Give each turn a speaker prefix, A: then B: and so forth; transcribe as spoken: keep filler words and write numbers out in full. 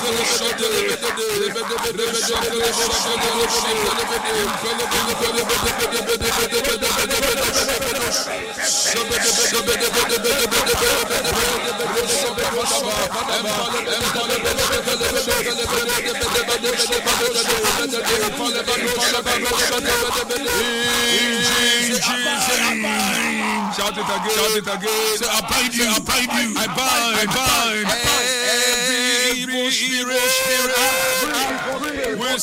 A: Shout it again, shout it again.
B: Say, I bind you, I bind you,
A: I bind, I bind,
B: every evil spirit,
A: we